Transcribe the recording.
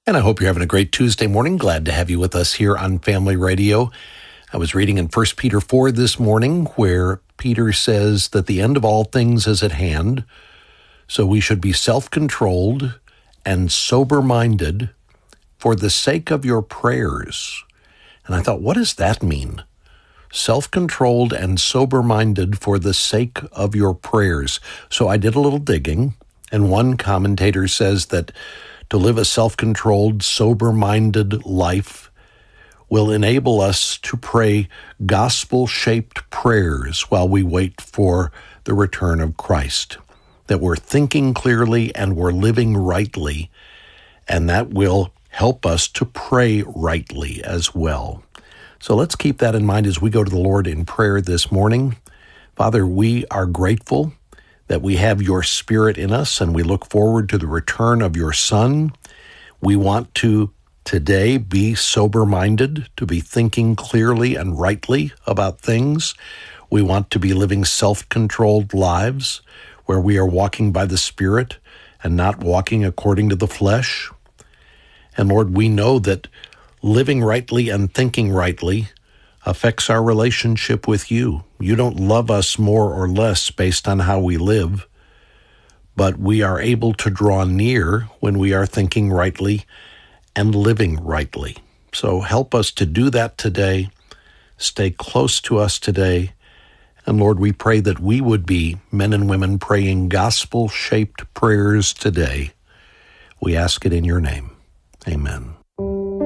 And I hope you're having a great Tuesday morning. Glad to have you with us here on Family Radio. I was reading in 1 Peter 4 this morning where Peter says that the end of all things is at hand, so we should be self-controlled and sober-minded for the sake of your prayers. And I thought, what does that mean? Self-controlled and sober-minded for the sake of your prayers. So I did a little digging, and one commentator says that to live a self-controlled, sober-minded life will enable us to pray gospel-shaped prayers while we wait for the return of Christ. That we're thinking clearly and we're living rightly, and that will help us to pray rightly as well. So let's keep that in mind as we go to the Lord in prayer this morning. Father, we are grateful that we have your Spirit in us, and we look forward to the return of your Son. We want to today be sober-minded, to be thinking clearly and rightly about things. We want to be living self-controlled lives where we are walking by the Spirit and not walking according to the flesh. And Lord, we know that living rightly and thinking rightly affects our relationship with you. You don't love us more or less based on how we live, but we are able to draw near when we are thinking rightly and living rightly. So help us to do that today. Stay close to us today. And Lord, we pray that we would be men and women praying gospel-shaped prayers today. We ask it in your name. Amen.